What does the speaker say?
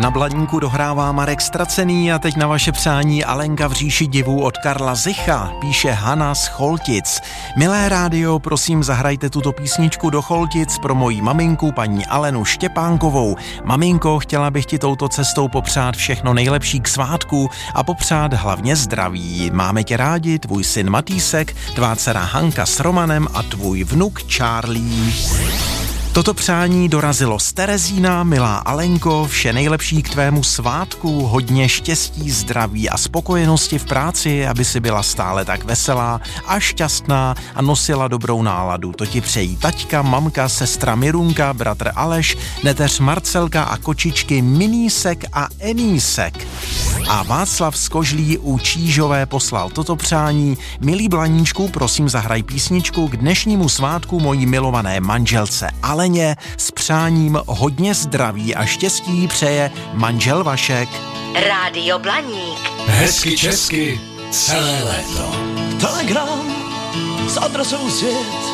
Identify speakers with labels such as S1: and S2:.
S1: Na Blaníku dohrává Marek Stracený a teď na vaše přání Alenka v říši divů od Karla Zicha, píše Hana z Choltic. Milé rádio, prosím zahrajte tuto písničku do Choltic pro moji maminku, paní Alenu Štěpánkovou. Maminko, chtěla bych ti touto cestou popřát všechno nejlepší k svátku a popřát hlavně zdraví. Máme tě rádi, tvůj syn Matýsek, tvá dcera Hanka s Romanem a tvůj vnuk Charlie. Toto přání dorazilo z Terezína. Milá Alenko, vše nejlepší k tvému svátku, hodně štěstí, zdraví a spokojenosti v práci, aby si byla stále tak veselá a šťastná a nosila dobrou náladu. To ti přejí taťka, mamka, sestra Mirunka, bratr Aleš, neteř Marcelka a kočičky Minísek a Enísek. A Václav z Kožlí u Čížové poslal toto přání. Milý Blaníčku, prosím zahraj písničku k dnešnímu svátku mojí milované manželce Aleně s přáním hodně zdraví a štěstí přeje manžel Vašek.
S2: Rádio Blaník.
S3: Hezky česky celé léto.
S4: Telegram s adresou svět.